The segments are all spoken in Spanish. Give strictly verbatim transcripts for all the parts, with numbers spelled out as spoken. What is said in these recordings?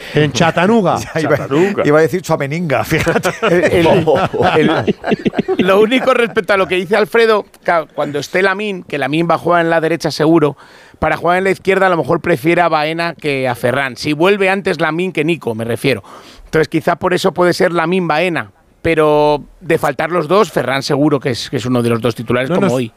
En Chattanooga. iba, Chattanooga. iba a decir Chuameninga, fíjate. El, el, el, lo único respecto a lo que dice Alfredo, claro, cuando esté Lamine, que Lamine va a jugar en la derecha seguro, para jugar en la izquierda a lo mejor prefiere a Baena que a Ferran. Si vuelve antes Lamine que Nico, me refiero. Entonces quizá por eso puede ser Lamine Baena, pero de faltar los dos, Ferran seguro que es, que es uno de los dos titulares no como nos, hoy.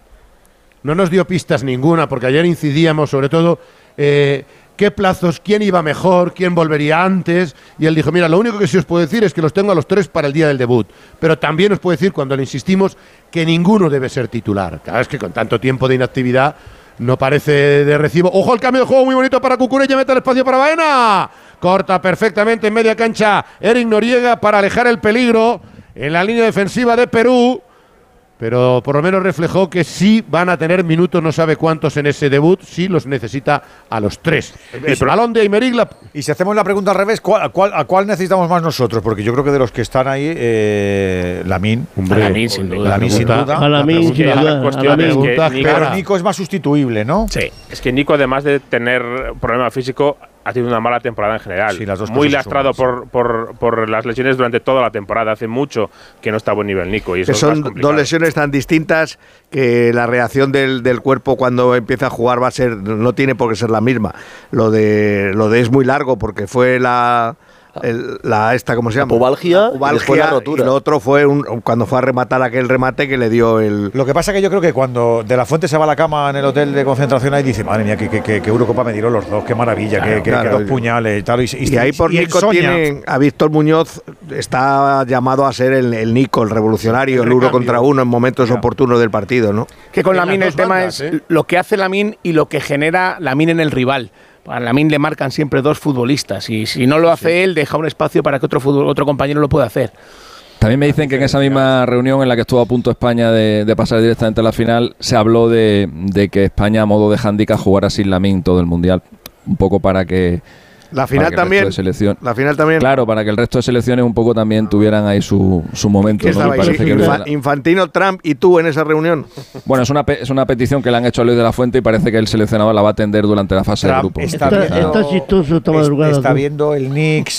No nos dio pistas ninguna, porque ayer incidíamos sobre todo eh, qué plazos, quién iba mejor, quién volvería antes, y él dijo, mira, lo único que sí os puedo decir es que los tengo a los tres para el día del debut, pero también os puedo decir, cuando le insistimos, que ninguno debe ser titular. Claro, es que con tanto tiempo de inactividad no parece de recibo. ¡Ojo, el cambio de juego muy bonito para Cucurella! Mete el espacio para Baena. Corta perfectamente en media cancha Eric Noriega para alejar el peligro en la línea defensiva de Perú. Pero por lo menos reflejó que sí van a tener minutos, no sabe cuántos en ese debut, sí los necesita a los tres. El balón de Aymeric. La... Y si hacemos la pregunta al revés, ¿cuál, cuál, ¿a cuál necesitamos más nosotros? Porque yo creo que de los que están ahí, eh, Lamine. Lamine sin duda. Lamine sin duda. A Lamine sin duda. Pero Nico es más sustituible, ¿no? Sí. Es que Nico, además de tener problema físico, ha tenido una mala temporada en general. Sí, las dos Muy cosas lastrado suman, por, por, por las lesiones durante toda la temporada. Hace mucho que no está a buen nivel Nico. Y eso que es son más complicado. dos lesiones tan distintas que la reacción del, del cuerpo cuando empieza a jugar va a ser, no tiene por qué ser la misma. Lo de lo de es muy largo porque fue la el, la esta ¿cómo se llama? La pubalgia, la pubalgia y después la rotura. Y lo otro fue un, cuando fue a rematar aquel remate que le dio el... Lo que pasa es que yo creo que cuando De La Fuente se va a la cama en el hotel de concentración ahí dice, madre mía, que, que, que, que Eurocopa me tiró los dos, qué maravilla, claro, que, que, claro, que dos puñales y tal. Y, y, y ahí por y Nico tiene a Víctor Muñoz, está llamado a ser el, el Nico, el revolucionario, el, el uno contra uno en momentos claro. oportunos del partido, ¿no? Que con Lamine el tema bandas, es ¿eh? lo que hace Lamine y lo que genera Lamine en el rival. A Lamine le marcan siempre dos futbolistas y si no lo hace sí. él, deja un espacio para que otro, fútbol, otro compañero lo pueda hacer. También me dicen que en esa misma reunión en la que estuvo a punto España de, de pasar directamente a la final, se habló de, de que España a modo de hándicap jugara sin Lamine todo el Mundial, un poco para que... La final también. Selección, la final también. Claro, para que el resto de selecciones un poco también tuvieran ahí su, su momento. ¿No? Parece sí, que Infa, Infantino, Trump y tú en esa reunión. Bueno, es una, es una petición que le han hecho a Luis de la Fuente y parece que el seleccionador la va a atender durante la fase Trump de grupo. Está, está, viendo, está chistoso esta madrugada. Está tú. viendo el Knicks,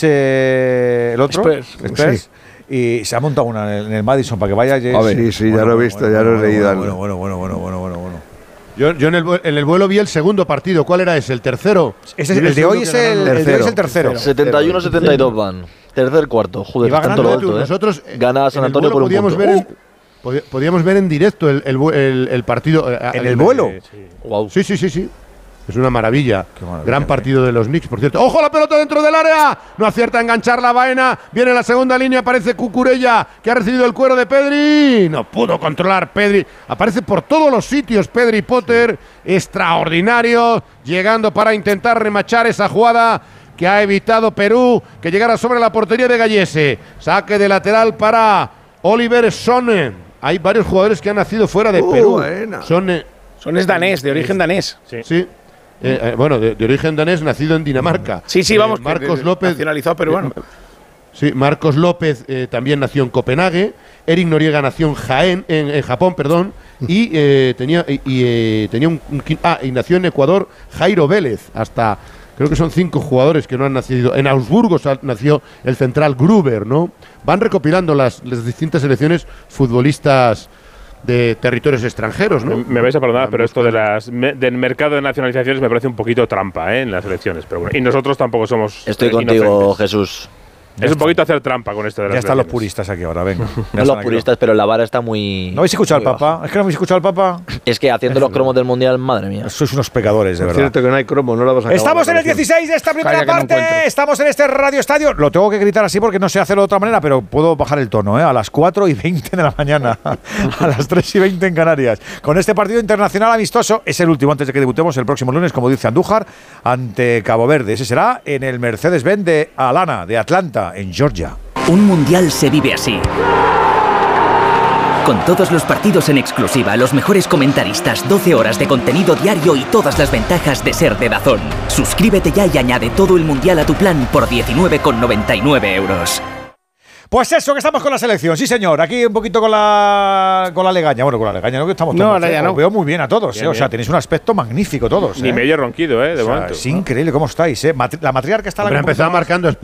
eh, el otro. Spurs. Spurs. Sí. Y se ha montado una en el Madison para que vaya. A ver, sí, sí, bueno, ya lo he visto, bueno, ya lo he bueno, leído. Bueno, bueno, bueno, bueno, bueno, bueno, bueno. Yo, yo en, el, en el vuelo vi el segundo partido. ¿Cuál era ese? ¿El tercero? Ese es, el, el de hoy es el, el, de hoy es el tercero. setenta y uno setenta y dos van. Tercer cuarto. Joder, y va tanto lo alto, tú, ¿eh? Nosotros gana San Antonio por un podíamos punto. Ver en, pod, podíamos ver en directo el, el, el, el partido. ¿En el, el vuelo? Sí. Wow. sí, sí, sí, sí. Es una maravilla. maravilla Gran partido de los Knicks, por cierto. ¡Ojo, la pelota dentro del área! No acierta a enganchar la Baena. Viene la segunda línea, aparece Cucurella, que ha recibido el cuero de Pedri. No pudo controlar Pedri. Aparece por todos los sitios Pedri Potter. Sí. Extraordinario. Llegando para intentar remachar esa jugada que ha evitado Perú, que llegara sobre la portería de Gallese. Saque de lateral para Oliver Sonne. Hay varios jugadores que han nacido fuera de uh, Perú. Sonne. Sonne es danés, de origen danés. Sí. sí. Eh, eh, bueno, de, de origen danés, nacido en Dinamarca. Sí, sí, vamos. Eh, Marcos de, López. Nacionalizado peruano. Eh, sí, Marcos López eh, también nació en Copenhague. Eric Noriega nació en Jaén, en, en Japón, perdón. Y eh, tenía, y, eh, tenía un, un. Ah, y nació en Ecuador Jairo Vélez. Hasta. Creo que son cinco jugadores que no han nacido. En Augsburgo nació el central Gruber, ¿no? Van recopilando las, las distintas selecciones futbolistas de territorios extranjeros, ¿no? Me vais a perdonar, pero esto de las me, del mercado de nacionalizaciones me parece un poquito trampa, ¿eh? En las elecciones, pero bueno. Y nosotros tampoco somos Estoy contigo, inocentes. Jesús. Es un poquito hacer trampa con esto de las Ya están los puristas aquí ahora, venga. No los puristas, pero la vara está muy... ¿No habéis escuchado al Papa? ¿Es que no habéis escuchado al Papa? Es que haciendo los cromos del Mundial, madre mía. Sois unos pecadores, de verdad. Es cierto que no hay cromo, no la vas a acabar. Estamos en el dieciséis de esta primera parte, no estamos en este Radio Estadio. Lo tengo que gritar así porque no sé hacerlo de otra manera, pero puedo bajar el tono, ¿eh? A las cuatro y veinte de la mañana, a las tres y veinte en Canarias. Con este partido internacional amistoso, es el último antes de que debutemos el próximo lunes, como dice Andújar, ante Cabo Verde. Ese será en el Mercedes-Benz de Alana, de Atlanta, en Georgia. Un mundial se vive así. Con todos los partidos en exclusiva, los mejores comentaristas, doce horas de contenido diario y todas las ventajas de ser de DAZN. Suscríbete ya y añade todo el mundial a tu plan por diecinueve con noventa y nueve euros. Pues eso, que estamos con la selección, sí señor. Aquí un poquito con la con la legaña. Bueno, con la legaña, ¿no? Que estamos no, todos. No, ya no. Os veo muy bien a todos, bien, ¿eh? O sea, bien. tenéis un aspecto magnífico todos. Ni ¿eh? medio ronquido, ¿eh? De o sea, momento. es increíble cómo estáis, ¿eh? Matri- la matriarca está... Pero ha empezado marcando